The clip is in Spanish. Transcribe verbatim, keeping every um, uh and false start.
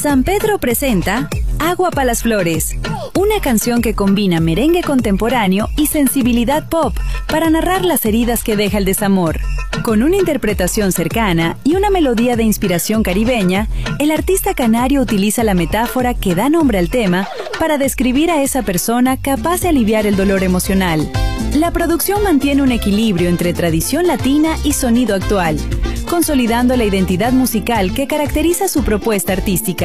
San Pedro presenta Agua pa' las Flores, una canción que combina merengue contemporáneo y sensibilidad pop para narrar las heridas que deja el desamor. Con una interpretación cercana y una melodía de inspiración caribeña, el artista canario utiliza la metáfora que da nombre al tema para describir a esa persona capaz de aliviar el dolor emocional. La producción mantiene un equilibrio entre tradición latina y sonido actual, consolidando la identidad musical que caracteriza su propuesta artística.